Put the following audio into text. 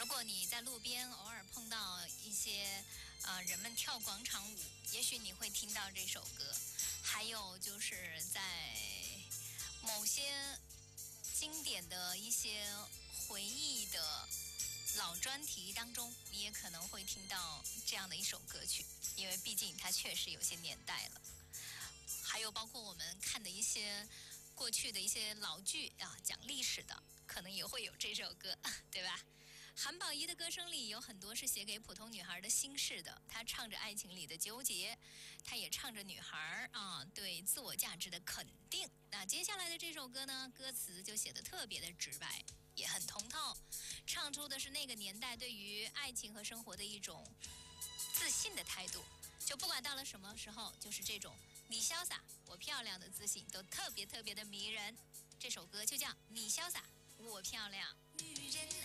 如果你在路边偶尔碰到一些人们跳广场舞，也许你会听到这首歌。还有就是在某些经典的一些回忆的老专题当中，你也可能会听到这样的一首歌曲，因为毕竟它确实有些年代了。还有包括我们看的一些过去的一些老剧啊，讲历史的，可能也会有这首歌，对吧？韩宝仪的歌声里有很多是写给普通女孩的心事的，她唱着爱情里的纠结，她也唱着女孩对自我价值的肯定。那接下来的这首歌呢，歌词就写得特别的直白，也很通透，唱出的是那个年代对于爱情和生活的一种自信的态度。就不管到了什么时候，就是这种你潇洒我漂亮的自信都特别特别的迷人。这首歌就叫你潇洒我漂亮。